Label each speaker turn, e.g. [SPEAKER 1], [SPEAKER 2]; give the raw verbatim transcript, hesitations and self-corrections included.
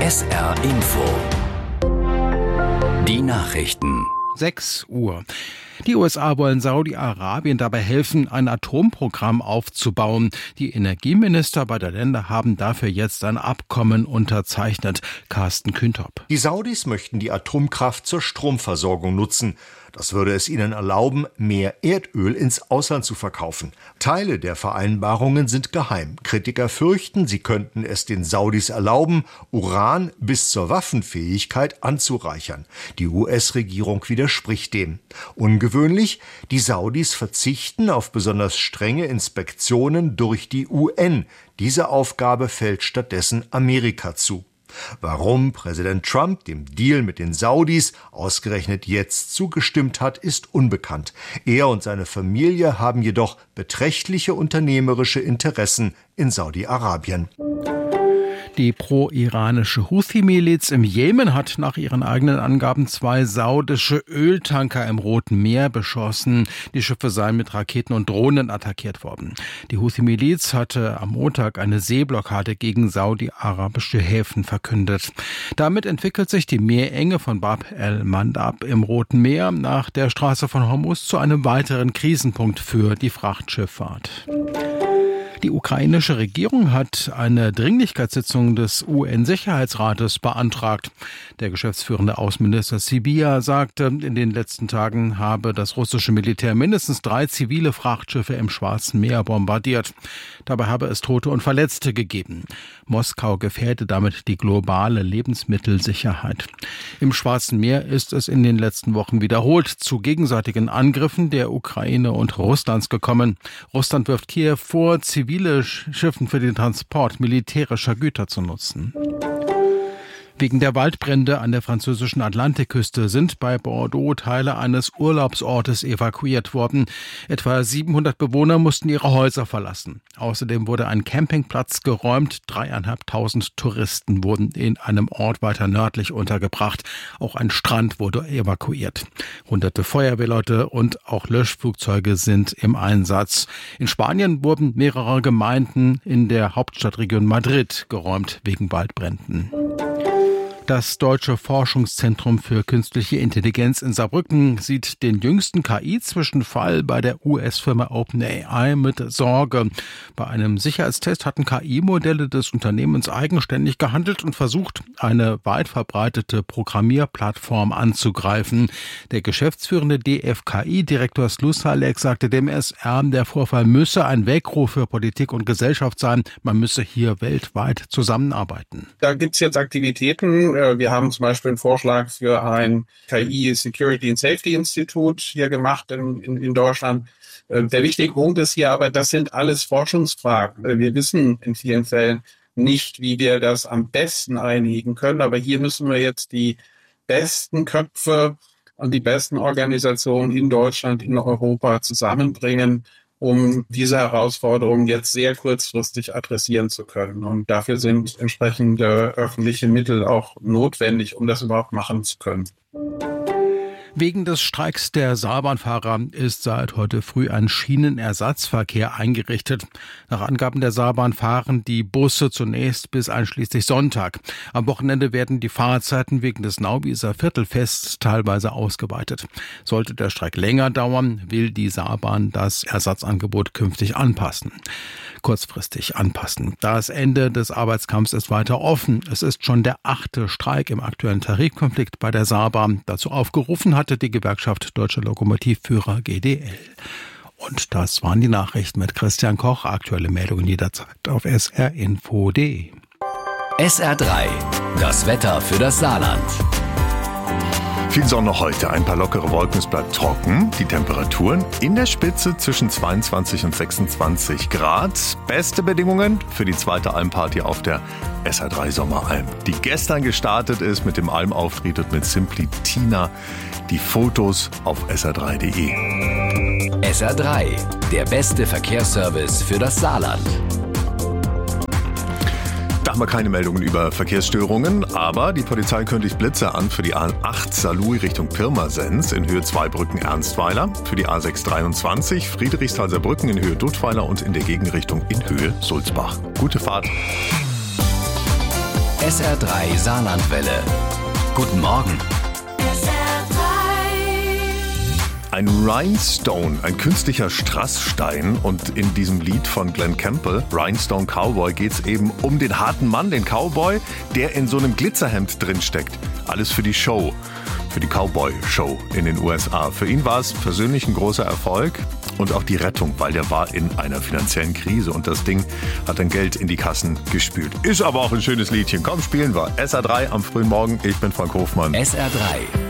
[SPEAKER 1] S R Info. Die Nachrichten.
[SPEAKER 2] sechs Uhr. Die U S A wollen Saudi-Arabien dabei helfen, ein Atomprogramm aufzubauen. Die Energieminister beider Länder haben dafür jetzt ein Abkommen unterzeichnet. Carsten Küntop.
[SPEAKER 3] Die Saudis möchten die Atomkraft zur Stromversorgung nutzen. Das würde es ihnen erlauben, mehr Erdöl ins Ausland zu verkaufen. Teile der Vereinbarungen sind geheim. Kritiker fürchten, sie könnten es den Saudis erlauben, Uran bis zur Waffenfähigkeit anzureichern. Die U S-Regierung widerspricht dem. Ungewöhnlich, die Saudis verzichten auf besonders strenge Inspektionen durch die U N. Diese Aufgabe fällt stattdessen Amerika zu. Warum Präsident Trump dem Deal mit den Saudis ausgerechnet jetzt zugestimmt hat, ist unbekannt. Er und seine Familie haben jedoch beträchtliche unternehmerische Interessen in Saudi-Arabien.
[SPEAKER 2] Die pro-iranische Houthi-Miliz im Jemen hat nach ihren eigenen Angaben zwei saudische Öltanker im Roten Meer beschossen. Die Schiffe seien mit Raketen und Drohnen attackiert worden. Die Houthi-Miliz hatte am Montag eine Seeblockade gegen saudi-arabische Häfen verkündet. Damit entwickelt sich die Meerenge von Bab el-Mandab im Roten Meer nach der Straße von Hormuz zu einem weiteren Krisenpunkt für die Frachtschifffahrt. Die ukrainische Regierung hat eine Dringlichkeitssitzung des U N-Sicherheitsrates beantragt. Der geschäftsführende Außenminister Sybiha sagte, in den letzten Tagen habe das russische Militär mindestens drei zivile Frachtschiffe im Schwarzen Meer bombardiert. Dabei habe es Tote und Verletzte gegeben. Moskau gefährde damit die globale Lebensmittelsicherheit. Im Schwarzen Meer ist es in den letzten Wochen wiederholt zu gegenseitigen Angriffen der Ukraine und Russlands gekommen. Russland wirft Kiew vor, zivile Schiffen für den Transport militärischer Güter zu nutzen. Wegen der Waldbrände an der französischen Atlantikküste sind bei Bordeaux Teile eines Urlaubsortes evakuiert worden. Etwa siebenhundert Bewohner mussten ihre Häuser verlassen. Außerdem wurde ein Campingplatz geräumt. Dreieinhalbtausend Touristen wurden in einem Ort weiter nördlich untergebracht. Auch ein Strand wurde evakuiert. Hunderte Feuerwehrleute und auch Löschflugzeuge sind im Einsatz. In Spanien wurden mehrere Gemeinden in der Hauptstadtregion Madrid geräumt wegen Waldbränden. Das Deutsche Forschungszentrum für künstliche Intelligenz in Saarbrücken sieht den jüngsten K I-Zwischenfall bei der U S-Firma OpenAI mit Sorge. Bei einem Sicherheitstest hatten K I-Modelle des Unternehmens eigenständig gehandelt und versucht, eine weit verbreitete Programmierplattform anzugreifen. Der geschäftsführende D F K I-Direktor Slusalek sagte dem S R, der Vorfall müsse ein Weckruf für Politik und Gesellschaft sein. Man müsse hier weltweit zusammenarbeiten.
[SPEAKER 4] Da gibt es jetzt Aktivitäten. Wir haben zum Beispiel einen Vorschlag für ein K I Security and Safety Institute hier gemacht in, in, in Deutschland. Der wichtige Punkt ist hier aber, das sind alles Forschungsfragen. Wir wissen in vielen Fällen nicht, wie wir das am besten einhegen können. Aber hier müssen wir jetzt die besten Köpfe und die besten Organisationen in Deutschland, in Europa zusammenbringen, um diese Herausforderungen jetzt sehr kurzfristig adressieren zu können. Und dafür sind entsprechende öffentliche Mittel auch notwendig, um das überhaupt machen zu können.
[SPEAKER 2] Wegen des Streiks der Saarbahnfahrer ist seit heute früh ein Schienenersatzverkehr eingerichtet. Nach Angaben der Saarbahn fahren die Busse zunächst bis einschließlich Sonntag. Am Wochenende werden die Fahrzeiten wegen des Naubieser Viertelfests teilweise ausgeweitet. Sollte der Streik länger dauern, will die Saarbahn das Ersatzangebot künftig anpassen. Kurzfristig anpassen. Das Ende des Arbeitskampfs ist weiter offen. Es ist schon der achte Streik im aktuellen Tarifkonflikt bei der Saarbahn. Dazu aufgerufen hatte die Gewerkschaft Deutsche Lokomotivführer G D L. Und das waren die Nachrichten mit Christian Koch. Aktuelle Meldungen jederzeit auf s r info punkt d e.
[SPEAKER 1] S R drei, das Wetter für das Saarland.
[SPEAKER 5] Viel Sonne heute, ein paar lockere Wolken, es bleibt trocken. Die Temperaturen in der Spitze zwischen zweiundzwanzig und sechsundzwanzig Grad. Beste Bedingungen für die zweite Almparty auf der S R drei Sommeralm, die gestern gestartet ist mit dem Almauftritt und mit Simply Tina. Die Fotos auf s r drei punkt d e.
[SPEAKER 1] S R drei, der beste Verkehrsservice für das Saarland.
[SPEAKER 5] Da haben wir keine Meldungen über Verkehrsstörungen, aber die Polizei kündigt Blitze an für die A acht Saarlouis Richtung Pirmasens in Höhe Zweibrücken Ernstweiler, für die A sechs dreiundzwanzig Friedrichsthal-Saarbrücken in Höhe Duttweiler und in der Gegenrichtung in Höhe Sulzbach. Gute Fahrt!
[SPEAKER 1] S R drei Saarlandwelle. Guten Morgen.
[SPEAKER 5] Ein Rhinestone, ein künstlicher Strassstein. Und in diesem Lied von Glenn Campbell, Rhinestone Cowboy, geht es eben um den harten Mann, den Cowboy, der in so einem Glitzerhemd drinsteckt. Alles für die Show, für die Cowboy-Show in den U S A. Für ihn war es persönlich ein großer Erfolg und auch die Rettung, weil der war in einer finanziellen Krise und das Ding hat dann Geld in die Kassen gespült. Ist aber auch ein schönes Liedchen. Komm, spielen wir. S R drei am frühen Morgen. Ich bin Frank Hofmann.
[SPEAKER 1] S R drei.